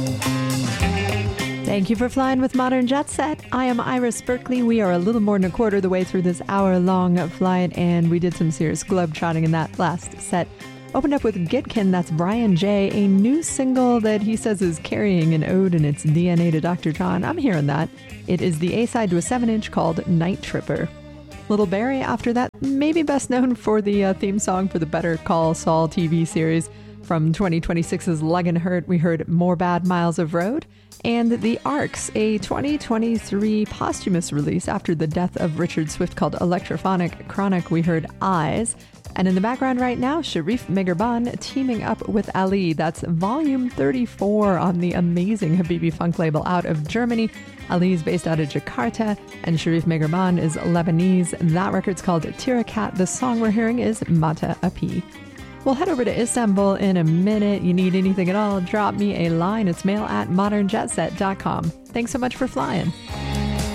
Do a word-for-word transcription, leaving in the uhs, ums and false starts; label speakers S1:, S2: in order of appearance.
S1: Thank you for flying with Modern Jet Set. I am Iris Berkeley. We are a little more than a quarter of the way through this hour-long flight, and we did some serious globe-trotting in that last set. Opened up with Gitkin, that's Brian J., a new single that he says is carrying an ode in its D N A to Doctor John. I'm hearing that. It is the A-side to a seven inch called Night Tripper. Little Barry after that, maybe best known for the uh, theme song for the Better Call Saul T V series. From twenty twenty-six's Legenhurt, we heard More Bad Miles of Road. And The Arcs, a twenty twenty-three posthumous release after the death of Richard Swift called Electrophonic Chronic, we heard Eyes. And in the background right now, Sharif Meghriban teaming up with Ali. That's volume thirty-four on the amazing Habibi Funk label out of Germany. Ali is based out of Jakarta, and Sharif Meghriban is Lebanese. That record's called Tirakat. The song we're hearing is Mata Api. We'll head over to Istanbul in a minute. You need anything at all, drop me a line. It's mail at modern jet set dot com. Thanks so much for flying.